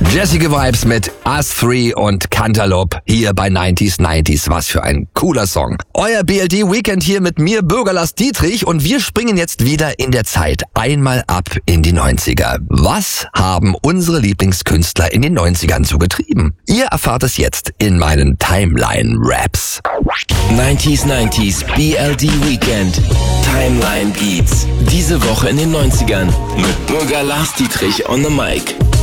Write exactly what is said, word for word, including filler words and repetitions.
Jessige Vibes mit Us Three und Cantaloupe hier bei neunzig neunzig. Was für ein cooler Song. Euer B L D Weekend hier mit mir, Bürgerlass Dietrich, und wir springen jetzt wieder in der Zeit einmal ab in die neunziger. Was haben unsere Lieblingskünstler in den neunzigern so getrieben? Ihr erfahrt es jetzt in meinen Timeline-Raps. neunzig neunzig B L D Weekend Timeline Beats. Diese Woche in den neunzigern mit Bürger Lars Dietrich on the Mic.